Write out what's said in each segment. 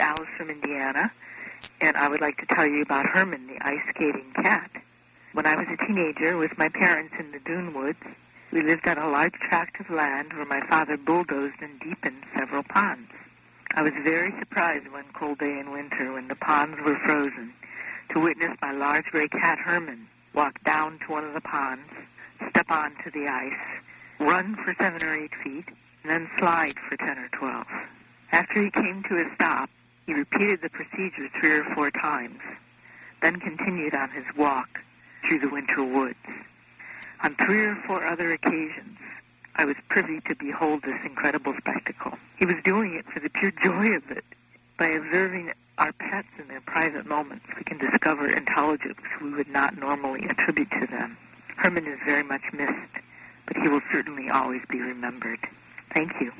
Alice from Indiana, and I would like to tell you about Herman, the ice skating cat. When I was a teenager with my parents in the Dune Woods, we lived on a large tract of land where my father bulldozed and deepened several ponds. I was very surprised one cold day in winter when the ponds were frozen to witness my large gray cat Herman walk down to one of the ponds, step onto the ice, run for 7 or 8 feet, and then slide for 10 or 12. After he came to a stop, he repeated the procedure 3 or 4 times, then continued on his walk through the winter woods. On 3 or 4 other occasions, I was privy to behold this incredible spectacle. He was doing it for the pure joy of it. By observing our pets in their private moments, we can discover intelligence we would not normally attribute to them. Herman is very much missed, but he will certainly always be remembered. Thank you.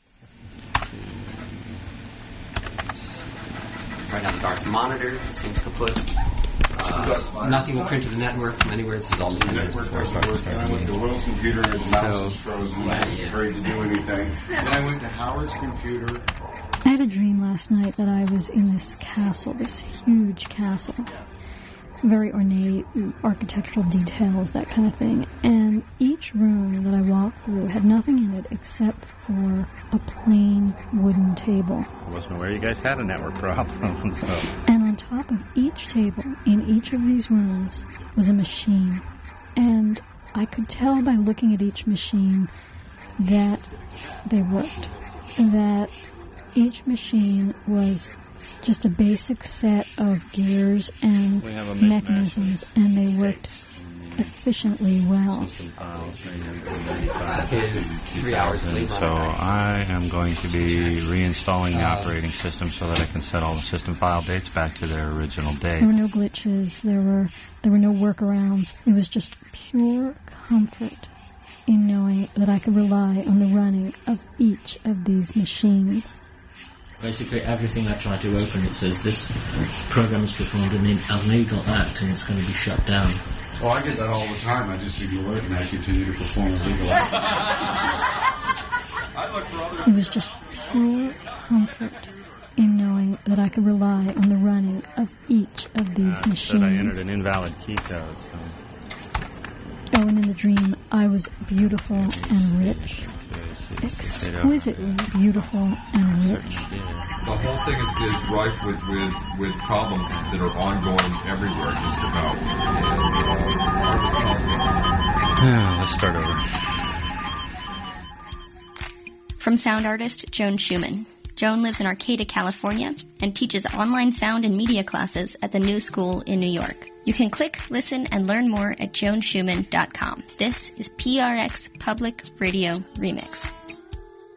Right now the guard's monitor seems kaput. Nothing will print to the network from anywhere. This is all the minutes before I start I went to Will's computer and the mouse was frozen. I was afraid to do anything. Then I went to Howard's computer. I had a dream last night that I was in this castle, this huge castle. Very ornate, architectural details, that kind of thing. And each room that I walked through had nothing in it except for a plain wooden table. I wasn't aware you guys had a network problem. So. And on top of each table, in each of these rooms, was a machine. And I could tell by looking at each machine that they worked. That each machine was just a basic set of gears and mechanisms, and they worked efficiently well. Is 3 hours late. So I am going to be reinstalling the operating system so that I can set all the system file dates back to their original date. There were no glitches. There were no workarounds. It was just pure comfort in knowing that I could rely on the running of each of these machines. Basically, everything I try to open, it says this program has performed an illegal act and it's going to be shut down. Well, I get that all the time. I just ignore it and I continue to perform illegal acts. It was just pure comfort in knowing that I could rely on the running of each of these machines. That I entered an invalid key code. So. Oh, and in the dream, I was beautiful and rich. Exquisitely beautiful and rich. The whole thing is rife with problems that are ongoing everywhere, just about. And, let's start over. From sound artist Joan Schumann. Joan lives in Arcata, California, and teaches online sound and media classes at the New School in New York. You can click, listen, and learn more at joanschumann.com. This is PRX Public Radio Remix.